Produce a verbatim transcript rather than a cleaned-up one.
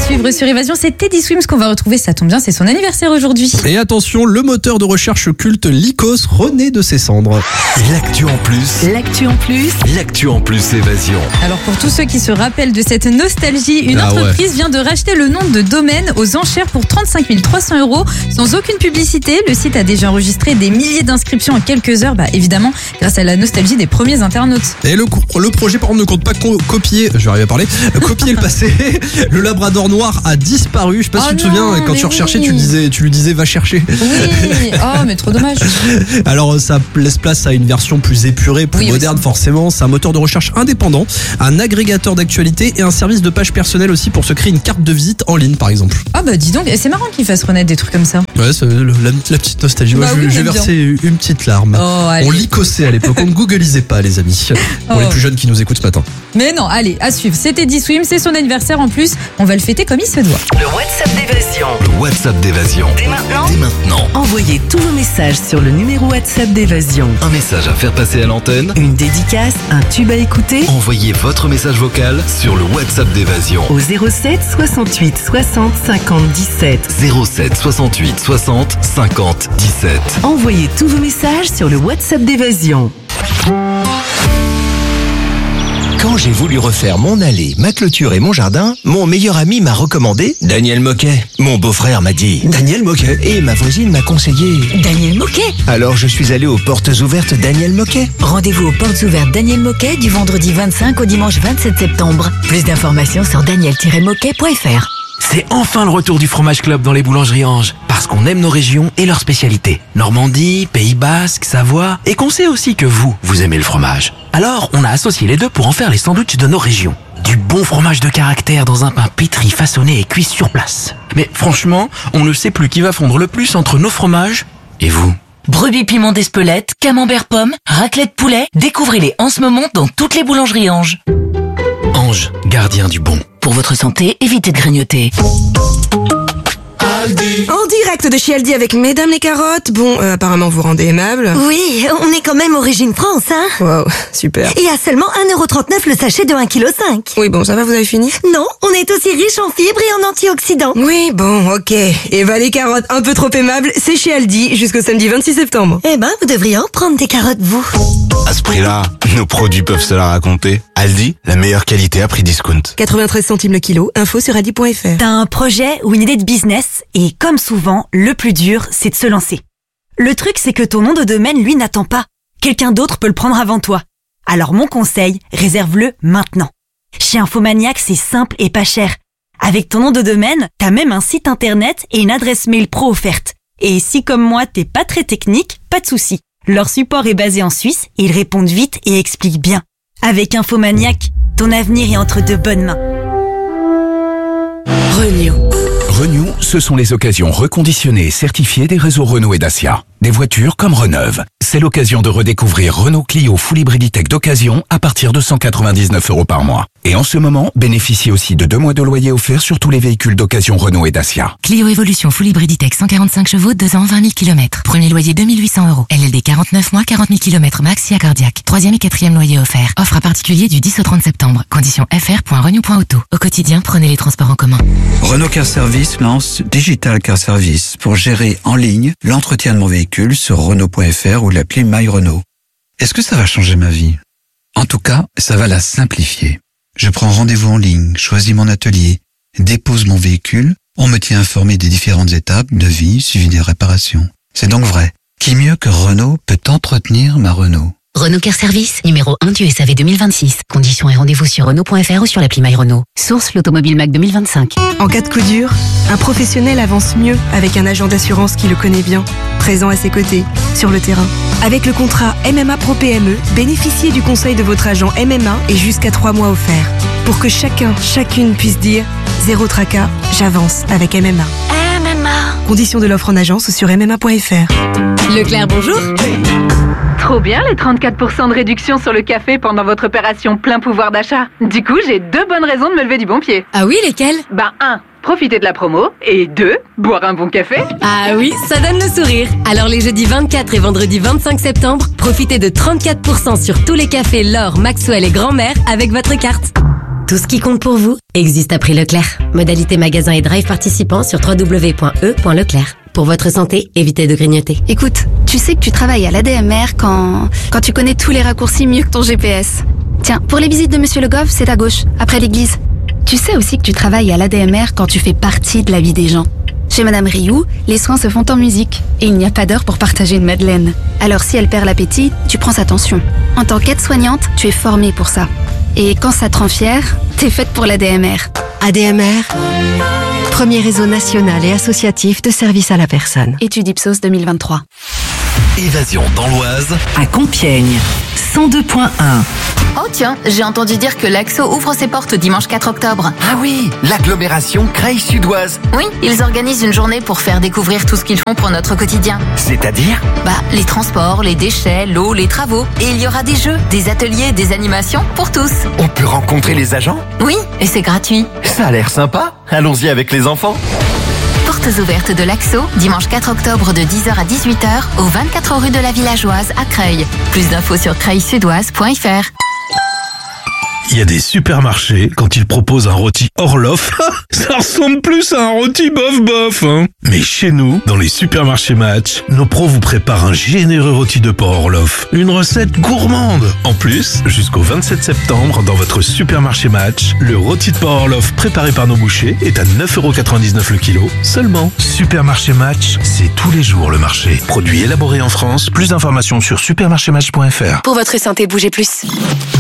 suivre sur Évasion, c'est Teddy Swims qu'on va retrouver, ça tombe bien, c'est son anniversaire aujourd'hui. Et attention, le moteur de recherche culte Lycos renaît de ses cendres. L'actu en plus. L'actu en plus. L'actu en plus Évasion. Alors pour tous ceux qui se rappellent de cette nostalgie, une ah entreprise ouais. vient de racheter le nom de domaine aux enchères pour trente-cinq mille trois cents euros sans aucune publicité. Le site a déjà enregistré des milliers d'inscriptions en quelques heures, bah évidemment grâce à la nostalgie des premiers internautes. Et le, le projet par contre ne compte pas co- copier, je vais arriver à parler, copier le passé. Le labrador noir a disparu. Je sais pas Oh si tu te non, souviens, quand mais tu recherchais, oui. tu, le disais, tu lui disais va chercher. Oui, oh mais trop dommage. Alors ça laisse place à une version plus épurée, plus Oui, moderne aussi. forcément. C'est un moteur de recherche indépendant, un agrégateur d'actualité et un service de page personnelle aussi pour se créer une carte de visite en ligne par exemple. Ah bah dis donc, c'est marrant qu'ils fassent renaître des trucs comme ça. Ouais, c'est le- la, la petite nostalgie. Moi, Bah je- oui, j'ai j'aime versé une petite larme. Oh, allez. On lycossait à l'époque, on ne googlisait pas les amis. Pour Oh. les plus jeunes qui nous écoutent ce matin. Mais non, allez, à suivre. C'est Teddy Swim, c'est son anniversaire en plus. On va le fêter comme il se doit. Le WhatsApp d'Évasion. Le WhatsApp d'Évasion. Dès maintenant, Dès maintenant. envoyez tous vos messages sur le numéro WhatsApp d'Évasion. Un message à faire passer à l'antenne. Une dédicace, un tube à écouter Envoyez votre message vocal sur le WhatsApp d'Évasion. au zéro sept soixante-huit soixante cinquante dix-sept. zéro sept soixante-huit soixante cinquante dix-sept. Envoyez tous vos messages sur le WhatsApp d'Évasion. Quand j'ai voulu refaire mon allée, ma clôture et mon jardin, mon meilleur ami m'a recommandé Daniel Moquet. Mon beau-frère m'a dit Daniel Moquet. Et ma voisine m'a conseillé Daniel Moquet. Alors je suis allé aux portes ouvertes Daniel Moquet. Rendez-vous aux portes ouvertes Daniel Moquet du vendredi vingt-cinq au dimanche vingt-sept septembre. Plus d'informations sur daniel tiret moquet point f r. C'est enfin le retour du Fromage Club dans les boulangeries Ange. Parce qu'on aime nos régions et leurs spécialités. Normandie, Pays Basque, Savoie. Et qu'on sait aussi que vous, vous aimez le fromage. Alors, on a associé les deux pour en faire les sandwichs de nos régions. Du bon fromage de caractère dans un pain pétri, façonné et cuit sur place. Mais franchement, on ne sait plus qui va fondre le plus entre nos fromages et vous. Brebis piment d'Espelette, camembert pomme, raclette poulet, découvrez-les en ce moment dans toutes les boulangeries Ange. Ange, gardien du bon. Pour votre santé, évitez de grignoter. En direct de chez Aldi avec Mesdames les carottes. Bon, euh, apparemment vous rendez aimable. Oui, on est quand même Origine France, hein. Wow, super. Et à seulement un euro trente-neuf le sachet de un virgule cinq kilos. Oui, bon, ça va, vous avez fini? Non, on est aussi riche en fibres et en antioxydants. Oui, bon, ok. Eva les carottes, un peu trop aimable, c'est chez Aldi jusqu'au samedi vingt-six septembre. Eh ben, vous devriez en prendre des carottes, vous. À ce prix-là, nos produits peuvent se la raconter. Aldi, la meilleure qualité à prix discount. quatre-vingt-treize centimes le kilo, info sur aldi point f r. T'as un projet ou une idée de business et comme souvent, le plus dur, c'est de se lancer. Le truc, c'est que ton nom de domaine, lui, n'attend pas. Quelqu'un d'autre peut le prendre avant toi. Alors mon conseil, réserve-le maintenant. Chez Infomaniac, c'est simple et pas cher. Avec ton nom de domaine, t'as même un site internet et une adresse mail pro offerte. Et si comme moi, t'es pas très technique, pas de souci. Leur support est basé en Suisse et ils répondent vite et expliquent bien. Avec Infomaniac, ton avenir est entre de bonnes mains. Renew. Renew, ce sont les occasions reconditionnées et certifiées des réseaux Renault et Dacia. Des voitures comme Reneuve. C'est l'occasion de redécouvrir Renault Clio Full Hybrid Tech d'occasion à partir de cent quatre-vingt-dix-neuf euros par mois. Et en ce moment, bénéficiez aussi de deux mois de loyer offerts sur tous les véhicules d'occasion Renault et Dacia. Clio Evolution Full Hybrid Tech cent quarante-cinq chevaux, deux ans, vingt mille kilomètres. Premier loyer deux mille huit cents euros. L L D quarante-neuf mois, quarante mille kilomètres max, S I A cardiaque. Troisième et quatrième loyer offert. Offre à particulier du dix au trente septembre. Conditions f r point renew point auto. Au quotidien, prenez les transports en commun. Renault Car Service lance Digital Car Service pour gérer en ligne l'entretien de mon véhicule sur renault point f r ou l'appli My Renault. Est-ce que ça va changer ma vie? En tout cas, ça va la simplifier. Je prends rendez-vous en ligne, choisis mon atelier, dépose mon véhicule, on me tient informé des différentes étapes, devis, suivi des réparations. C'est donc vrai. Qui mieux que Renault peut entretenir ma Renault? Renault Car Service, numéro un du S A V deux mille vingt-six. Conditions et rendez-vous sur renault point f r ou sur l'appli My Renault. Source l'Automobile Mac deux mille vingt-cinq. En cas de coup dur, un professionnel avance mieux avec un agent d'assurance qui le connaît bien, présent à ses côtés, sur le terrain. Avec le contrat M M A Pro P M E, bénéficiez du conseil de votre agent M M A et jusqu'à trois mois offerts. Pour que chacun, chacune puisse dire « Zéro tracas, j'avance avec M M A ». M M A. Conditions de l'offre en agence ou sur m m a point f r. Leclerc, bonjour. Trop bien les trente-quatre pour cent de réduction sur le café pendant votre opération plein pouvoir d'achat. Du coup, j'ai deux bonnes raisons de me lever du bon pied. Ah oui, lesquelles? Ben un, profiter de la promo. Et deux, boire un bon café. Ah oui, ça donne le sourire. Alors les jeudis vingt-quatre et vendredi vingt-cinq septembre, profitez de trente-quatre pour cent sur tous les cafés L'Or, Maxwell et Grand-Mère avec votre carte. Tout ce qui compte pour vous existe à prix Leclerc. Modalité magasin et drive participants sur w w w point e point leclerc. Pour votre santé, évitez de grignoter. Écoute, tu sais que tu travailles à l'A D M R quand... quand tu connais tous les raccourcis mieux que ton G P S. Tiens, pour les visites de Monsieur Le Goff, c'est à gauche, après l'église. Tu sais aussi que tu travailles à l'A D M R quand tu fais partie de la vie des gens. Chez Madame Rioux, les soins se font en musique et il n'y a pas d'heure pour partager une madeleine. Alors si elle perd l'appétit, tu prends sa tension. En tant qu'aide-soignante, tu es formée pour ça. Et quand ça te rend fière, t'es faite pour l'A D M R. A D M R, premier réseau national et associatif de services à la personne. Étude Ipsos deux mille vingt-trois. Évasion dans l'Oise. À Compiègne, cent deux point un. Oh tiens, j'ai entendu dire que l'Axo ouvre ses portes dimanche quatre octobre. Ah oui, l'agglomération Creil-Sud-Oise. Oui, ils organisent une journée pour faire découvrir tout ce qu'ils font pour notre quotidien. C'est-à-dire ? Bah, les transports, les déchets, l'eau, les travaux. Et il y aura des jeux, des ateliers, des animations pour tous. On peut rencontrer les agents ? Oui, et c'est gratuit. Ça a l'air sympa. Allons-y avec les enfants. Portes ouvertes de l'Axo, dimanche quatre octobre de dix heures à dix-huit heures, au vingt-quatre rue de la Villageoise à Creil. Plus d'infos sur creil sudoise point f r. Il y a des supermarchés, quand ils proposent un rôti Orloff, ça ressemble plus à un rôti bof-bof, hein. Mais chez nous, dans les supermarchés Match, nos pros vous préparent un généreux rôti de porc Orloff. Une recette gourmande. En plus, jusqu'au vingt-sept septembre, dans votre supermarché Match, le rôti de porc Orloff préparé par nos bouchers est à neuf euros quatre-vingt-dix-neuf le kilo seulement. Supermarché Match, c'est tous les jours le marché. Produit élaboré en France. Plus d'informations sur supermarché match point f r. Pour votre santé, bougez plus.